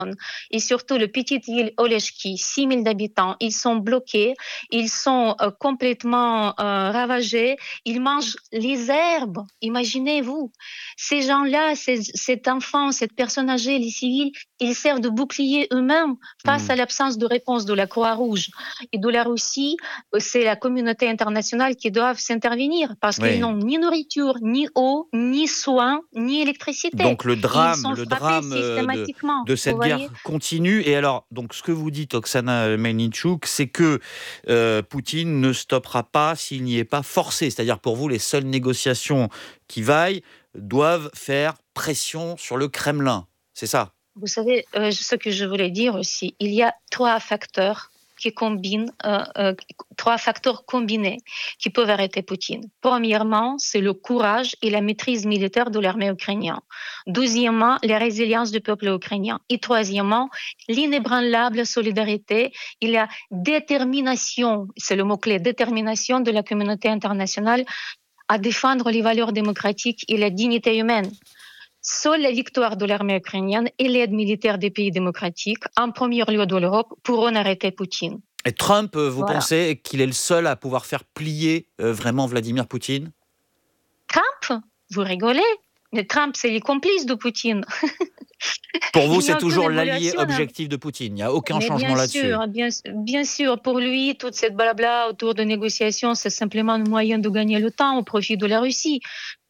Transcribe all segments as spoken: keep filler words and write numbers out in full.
et surtout le petite ville Oleshki, six mille habitants, ils sont bloqués, ils sont euh, complètement euh, ravagés, ils mangent les herbes. Imaginez-vous, ces gens-là, ces, cet enfant, cette personne âgée, les civils, ils servent de bouclier eux-mêmes face Mmh. à l'absence de réponse de la Croix-Rouge et de la Russie. euh, C'est la communauté internationale qui doit s'intervenir parce qu'ils Oui. n'ont ni nourriture, ni eau, ni soins, ni électricité. Donc le Et ils drame, sont le frappés drame euh, de, systématiquement. de Vous cette voyez? guerre continue. Et alors, donc ce que vous dites, Oksana Melnichuk, c'est que euh, Poutine ne stoppera pas s'il n'y est pas forcé. C'est-à-dire pour vous, les seules négociations qui vaillent doivent faire pression sur le Kremlin. C'est ça? Vous savez, euh, ce que je voulais dire aussi, il y a trois facteurs qui combinent, euh, euh, trois facteurs combinés qui peuvent arrêter Poutine. Premièrement, c'est le courage et la maîtrise militaire de l'armée ukrainienne. Deuxièmement, la résilience du peuple ukrainien. Et troisièmement, l'inébranlable solidarité et la détermination, c'est le mot-clé, détermination de la communauté internationale à défendre les valeurs démocratiques et la dignité humaine. Seule la victoire de l'armée ukrainienne et l'aide militaire des pays démocratiques, en premier lieu de l'Europe, pourront arrêter Poutine. Et Trump, euh, vous Voilà. pensez qu'il est le seul à pouvoir faire plier euh, vraiment Vladimir Poutine? Trump, vous rigolez? Mais Trump, c'est les complices de Poutine. Pour vous, Il n'y c'est a aucune toujours l'allié évaluation. Hein. objectif de Poutine. Il n'y a aucun Mais changement bien là-dessus. sûr, bien, bien sûr, pour lui, toute cette blabla autour de négociations, c'est simplement un moyen de gagner le temps au profit de la Russie.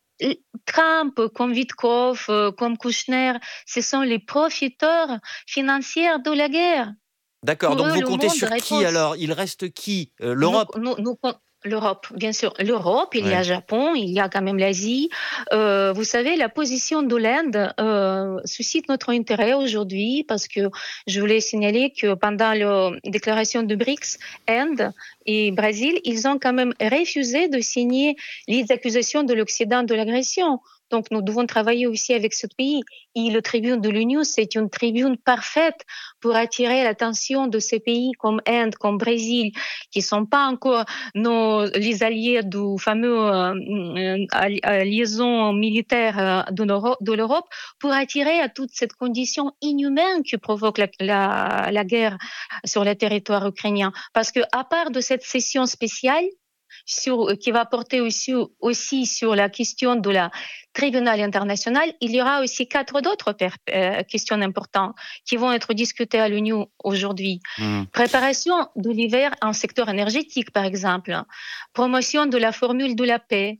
Trump, comme Witkoff, comme Kushner, ce sont les profiteurs financiers de la guerre. D'accord, Pour donc eux, vous le comptez monde sur qui repose. alors? Il reste qui? Euh, Nous, L'Europe? nous, nous, L'Europe, bien sûr. L'Europe, il y a Ouais. le Japon, il y a quand même l'Asie. Euh, vous savez, la position de l'Inde euh, suscite notre intérêt aujourd'hui parce que je voulais signaler que pendant la déclaration de BRICS, Inde et Brésil, ils ont quand même refusé de signer les accusations de l'Occident de l'agression. Donc, nous devons travailler aussi avec ce pays. Et le tribune de l'Union, c'est une tribune parfaite pour attirer l'attention de ces pays comme Inde, comme Brésil, qui ne sont pas encore nos, les alliés du fameux euh, euh, liaison militaire euh, de, l'Europe, de l'Europe, pour attirer à toute cette condition inhumaine que provoque la, la, la guerre sur le territoire ukrainien. Parce que à part de cette session spéciale, sur, qui va porter aussi, aussi sur la question de la tribunal international, il y aura aussi quatre autres per, euh, questions importantes qui vont être discutées à l'Union aujourd'hui. Mmh. Préparation de l'hiver en secteur énergétique, par exemple. Promotion de la formule de la paix.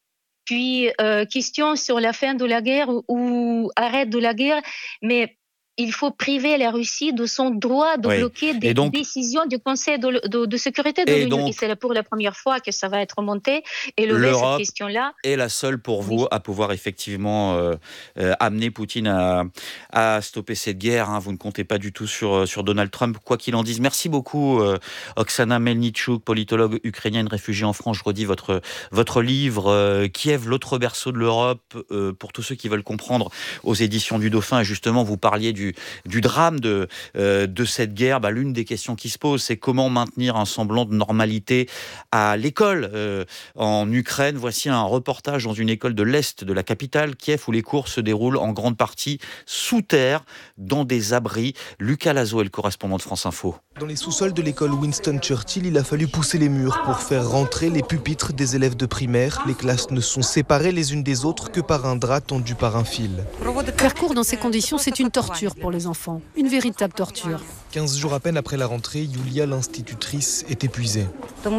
Puis, euh, question sur la fin de la guerre ou, ou arrêt de la guerre, mais il faut priver la Russie de son droit de Oui. bloquer des Et donc, décisions du Conseil de, de, de sécurité de et l'Union. Et donc c'est pour la première fois que ça va être monté et lever cette l'Europe question-là. est la seule pour Oui. vous à pouvoir effectivement euh, euh, amener Poutine à, à stopper cette guerre. Hein. Vous ne comptez pas du tout sur, sur Donald Trump, quoi qu'il en dise. Merci beaucoup, euh, Oksana Melnichuk, politologue ukrainienne réfugiée en France. Je redis votre, votre livre, euh, Kiev, l'autre berceau de l'Europe, euh, pour tous ceux qui veulent comprendre, aux éditions du Dauphin. Et justement, vous parliez du, du drame de, euh, de cette guerre. Bah, l'une des questions qui se posent, c'est comment maintenir un semblant de normalité à l'école euh, en Ukraine. Voici un reportage dans une école de l'Est de la capitale, Kiev, où les cours se déroulent en grande partie sous terre, dans des abris. Lucas Lazo est le correspondant de France Info. Dans les sous-sols de l'école Winston Churchill, il a fallu pousser les murs pour faire rentrer les pupitres des élèves de primaire. Les classes ne sont séparées les unes des autres que par un drap tendu par un fil. Faire cours dans ces conditions, c'est une torture pour les enfants. Une véritable torture. quinze jours à peine après la rentrée, Yulia, l'institutrice, est épuisée.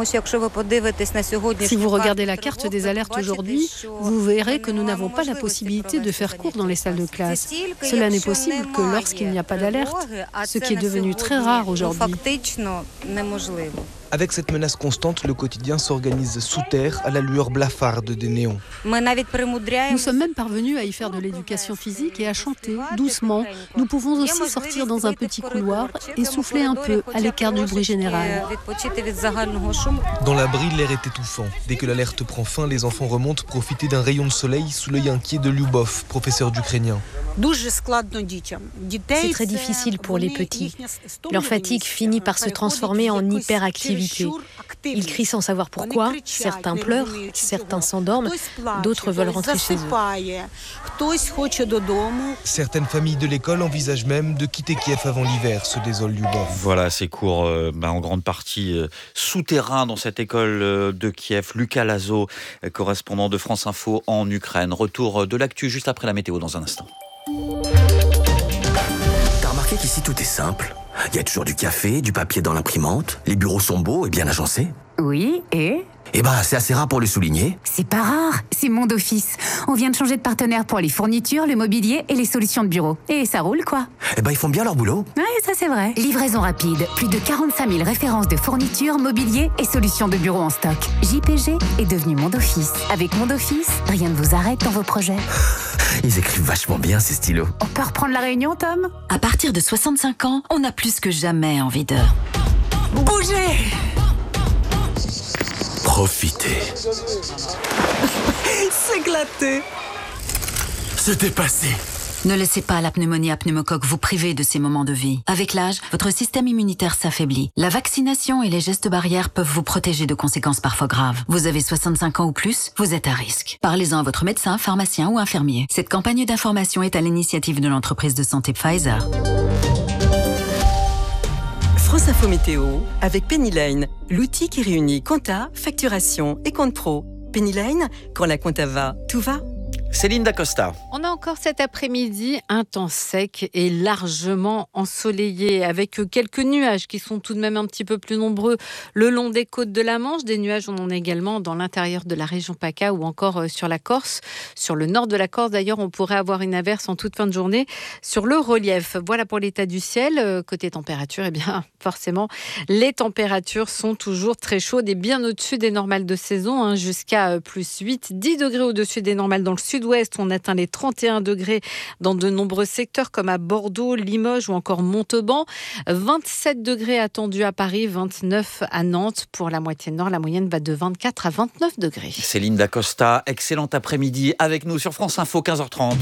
Si vous regardez la carte des alertes aujourd'hui, vous verrez que nous n'avons pas la possibilité de faire cours dans les salles de classe. Cela n'est possible que lorsqu'il n'y a pas d'alerte, ce qui est devenu très rare aujourd'hui. Avec cette menace constante, le quotidien s'organise sous terre à la lueur blafarde des néons. Nous sommes même parvenus à y faire de l'éducation physique et à chanter doucement. Nous pouvons aussi sortir dans un petit couloir et souffler un peu à l'écart du bruit général. Dans l'abri, l'air est étouffant. Dès que l'alerte prend fin, les enfants remontent profiter d'un rayon de soleil sous l'œil inquiet de Lyubov, professeur d'ukrainien. C'est très difficile pour les petits. Leur fatigue finit par se transformer en hyperactivité. Ils crient sans savoir pourquoi, certains pleurent, certains s'endorment, d'autres veulent rentrer chez eux. Certaines familles de l'école envisagent même de quitter Kiev avant l'hiver, se désole Lyubov. Voilà, ces cours euh, bah, en grande partie euh, souterrains dans cette école euh, de Kiev. Lucas Lazo, euh, correspondant de France Info en Ukraine. Retour euh, de l'actu juste après la météo dans un instant. T'as remarqué qu'ici tout est simple? Il y a toujours du café, du papier dans l'imprimante, les bureaux sont beaux et bien agencés. Oui, et Eh ben, c'est assez rare pour le souligner. c'est pas rare, c'est Monde Office. On vient de changer de partenaire pour les fournitures, le mobilier et les solutions de bureau. Et ça roule, quoi. Eh ben, ils font bien leur boulot. Ouais, ça c'est vrai. Livraison rapide, plus de quarante-cinq mille références de fournitures, mobilier et solutions de bureau en stock. J P G est devenu Monde Office. Avec Monde Office, rien ne vous arrête dans vos projets. Ils écrivent vachement bien, ces stylos. On peut reprendre la réunion, Tom? À partir de soixante-cinq ans, on a plus que jamais envie de bouger. Profitez. S'éclater. C'était passé. Ne laissez pas la pneumonie à pneumocoque vous priver de ces moments de vie. Avec l'âge, votre système immunitaire s'affaiblit. La vaccination et les gestes barrières peuvent vous protéger de conséquences parfois graves. Vous avez soixante-cinq ans ou plus, vous êtes à risque. Parlez-en à votre médecin, pharmacien ou infirmier. Cette campagne d'information est à l'initiative de l'entreprise de santé Pfizer. France Info Météo avec Pennyline, l'outil qui réunit compta, facturation et compte pro. Pennyline, quand la compta va, tout va. Céline Dacosta. On a encore cet après-midi un temps sec et largement ensoleillé, avec quelques nuages qui sont tout de même un petit peu plus nombreux le long des côtes de la Manche. Des nuages, on en a également dans l'intérieur de la région PACA ou encore sur la Corse. Sur le nord de la Corse, d'ailleurs, on pourrait avoir une averse en toute fin de journée sur le relief. Voilà pour l'état du ciel. Côté température, eh bien, forcément, les températures sont toujours très chaudes et bien au-dessus des normales de saison, hein, jusqu'à plus huit, dix degrés au-dessus des normales dans le sud-ouest. On atteint les trente et un degrés dans de nombreux secteurs comme à Bordeaux, Limoges ou encore Montauban. vingt-sept degrés attendus à Paris, vingt-neuf à Nantes. Pour la moitié nord, la moyenne va de vingt-quatre à vingt-neuf degrés. Céline Dacosta, excellent après-midi avec nous sur France Info, quinze heures trente.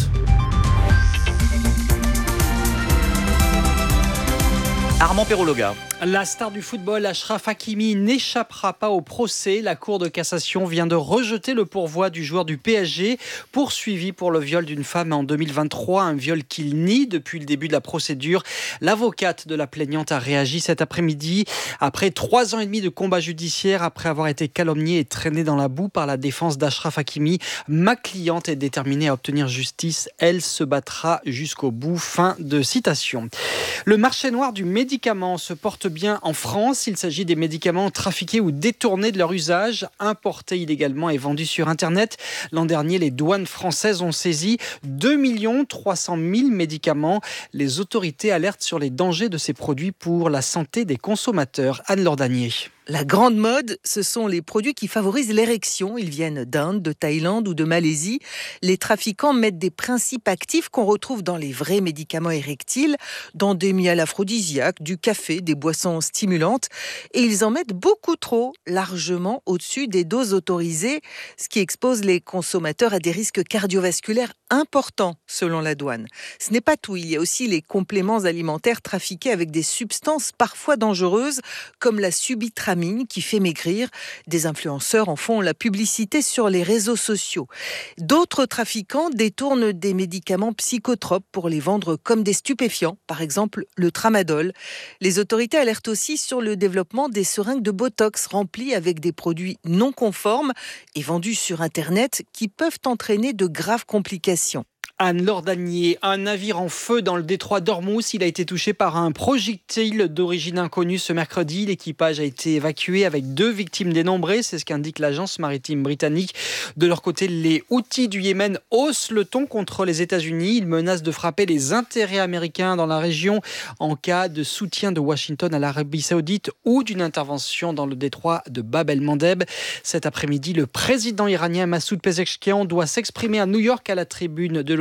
Armand Perrologa. La star du football, Achraf Hakimi, n'échappera pas au procès. La Cour de cassation vient de rejeter le pourvoi du joueur du P S G, poursuivi pour le viol d'une femme en deux mille vingt-trois, un viol qu'il nie depuis le début de la procédure. L'avocate de la plaignante a réagi cet après-midi. Après trois ans et demi de combat judiciaire, après avoir été calomniée et traînée dans la boue par la défense d'Achraf Hakimi, ma cliente est déterminée à obtenir justice. Elle se battra jusqu'au bout. Fin de citation. Le marché noir du médicament se porte bien en France. Il s'agit des médicaments trafiqués ou détournés de leur usage, importés illégalement et vendus sur Internet. L'an dernier, les douanes françaises ont saisi deux millions trois cent mille médicaments. Les autorités alertent sur les dangers de ces produits pour la santé des consommateurs. Anne-Laure Danier. La grande mode, ce sont les produits qui favorisent l'érection. Ils viennent d'Inde, de Thaïlande ou de Malaisie. Les trafiquants mettent des principes actifs qu'on retrouve dans les vrais médicaments érectiles, dans des miels aphrodisiaques, du café, des boissons stimulantes. Et ils en mettent beaucoup trop, largement au-dessus des doses autorisées, ce qui expose les consommateurs à des risques cardiovasculaires importants, selon la douane. Ce n'est pas tout. Il y a aussi les compléments alimentaires trafiqués avec des substances parfois dangereuses, comme la subitramine, qui fait maigrir. Des influenceurs en font la publicité sur les réseaux sociaux. D'autres trafiquants détournent des médicaments psychotropes pour les vendre comme des stupéfiants, par exemple le tramadol. Les autorités alertent aussi sur le développement des seringues de Botox remplies avec des produits non conformes et vendus sur Internet qui peuvent entraîner de graves complications. Anne-Laure Danier, un navire en feu dans le détroit d'Ormuz. Il a été touché par un projectile d'origine inconnue ce mercredi. L'équipage a été évacué avec deux victimes dénombrées. C'est ce qu'indique l'agence maritime britannique. De leur côté, les Houthis du Yémen haussent le ton contre les États-Unis. Ils menacent de frapper les intérêts américains dans la région en cas de soutien de Washington à l'Arabie Saoudite ou d'une intervention dans le détroit de Bab el-Mandeb. Cet après-midi, le président iranien Massoud Pezeshkian doit s'exprimer à New York à la tribune de l'ONU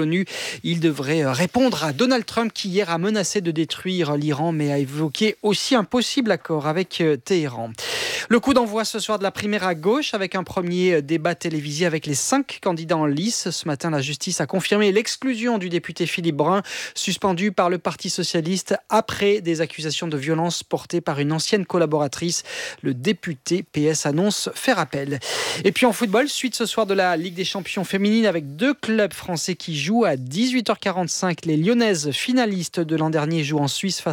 l'ONU. Il devrait répondre à Donald Trump qui hier a menacé de détruire l'Iran, mais a évoqué aussi un possible accord avec Téhéran. Le coup d'envoi ce soir de la primaire à gauche avec un premier débat télévisé avec les cinq candidats en lice. Ce matin, la justice a confirmé l'exclusion du député Philippe Brun, suspendu par le Parti socialiste après des accusations de violence portées par une ancienne collaboratrice. Le député P S annonce faire appel. Et puis en football, suite ce soir de la Ligue des champions féminine avec deux clubs français qui jouent à dix-huit heures quarante-cinq. Les Lyonnaises finalistes de l'an dernier jouent en Suisse face